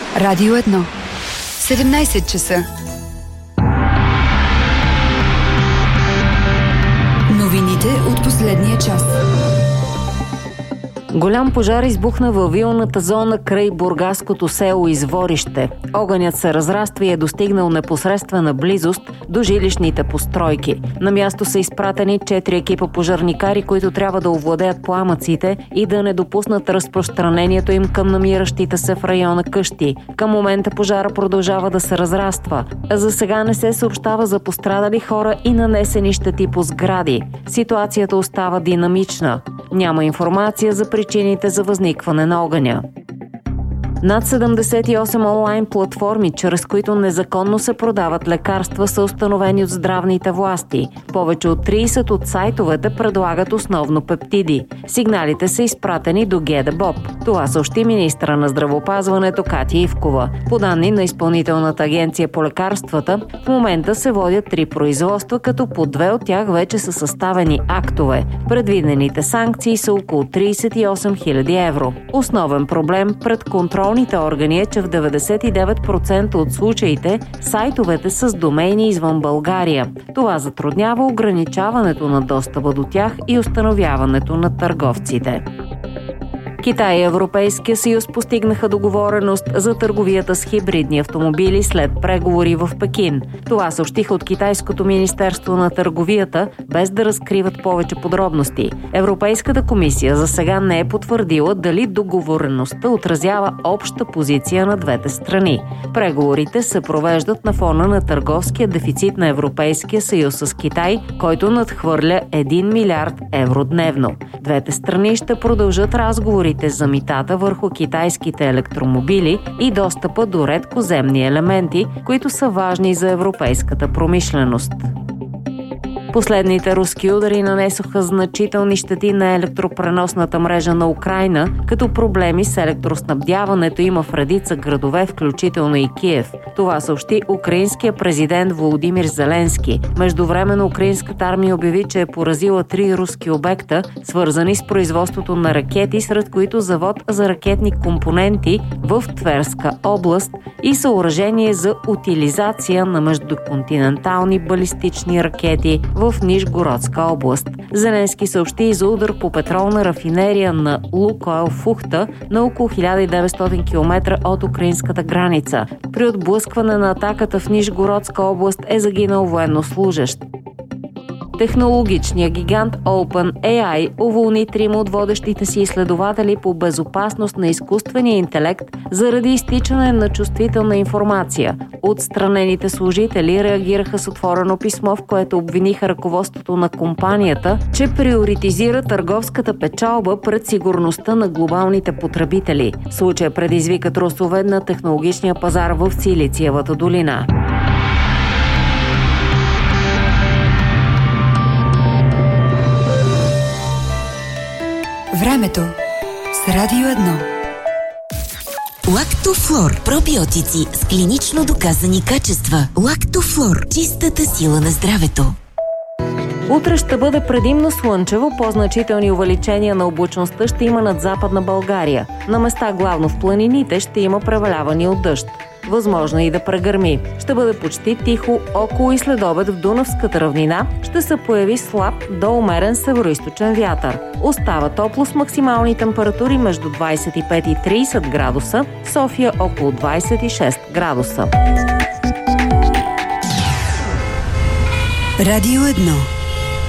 Радио 1. 17 часа. Новините от последния час. Голям пожар избухна във вилната зона край бургаското село Изворище. Огънят се разраства и е достигнал непосредствена близост до жилищните постройки. На място са изпратени 4 екипа пожарникари, които трябва да овладеят пламъците и да не допуснат разпространението им към намиращите се в района къщи. Към момента пожара продължава да се разраства. За сега не се съобщава за пострадали хора и нанесени щети по сгради. Ситуацията остава динамична. Няма информация за причините за възникване на огъня. Над 78 онлайн платформи, чрез които незаконно се продават лекарства, са установени от здравните власти. Повече от 30 от сайтовете предлагат основно пептиди. Сигналите са изпратени до ГДБОП. Това съобщи министъра на здравеопазването Катя Ивкова. По данни на Изпълнителната агенция по лекарствата, в момента се водят 3 производства, като по 2 от тях вече са съставени актове. Предвидените санкции са около 38 000 евро. Основен проблем пред контролните органи е, че в 99% от случаите сайтовете са с домейни извън България. Това затруднява ограничаването на достъпа до тях и установяването на търговците. Китай и Европейския съюз постигнаха договореност за търговията с хибридни автомобили след преговори в Пекин. Това съобщиха от Китайското министерство на търговията, без да разкриват повече подробности. Европейската комисия за сега не е потвърдила дали договореността отразява обща позиция на двете страни. Преговорите се провеждат на фона на търговския дефицит на Европейския съюз с Китай, който надхвърля 1 милиард евро дневно. Двете страни ще продължат разговори за митата върху китайските електромобили и достъпа до редкоземни елементи, които са важни за европейската промишленост. Последните руски удари нанесоха значителни щети на електропреносната мрежа на Украйна, като проблеми с електроснабдяването има в редица градове, включително и Киев. Това съобщи украинския президент Володимир Зеленски. Междувременно украинската армия обяви, че е поразила 3 руски обекта, свързани с производството на ракети, сред които завод за ракетни компоненти в Тверска област и съоръжение за утилизация на междуконтинентални балистични ракети в Нижгородска област. Зеленски съобщи и за удар по петролна рафинерия на Лукойл в Ухта на около 1900 км от украинската граница. При отблъскване на атаката в Нижгородска област е загинал военнослужещ. Технологичният гигант OpenAI уволни 3 от водещите си изследователи по безопасност на изкуствения интелект заради изтичане на чувствителна информация. Отстранените служители реагираха с отворено писмо, в което обвиниха ръководството на компанията, че приоритизира търговската печалба пред сигурността на глобалните потребители. Случая предизвика трусове на технологичния пазар в Силициевата долина. Времето с Радио 1. Лактофлор. Пробиотици с клинично доказани качества. Лактофлор. Чистата сила на здравето. Утре ще бъде предимно слънчево, по-значителни увеличения на облачността ще има над Западна България. На места, главно в планините, ще има превалявания от дъжд. Възможно и да прегърми. Ще бъде почти тихо около и следобед в Дунавската равнина. Ще се появи слаб до умерен североизточен вятър. Остава топло с максимални температури между 25 и 30 градуса, София около 26 градуса. Радио 1.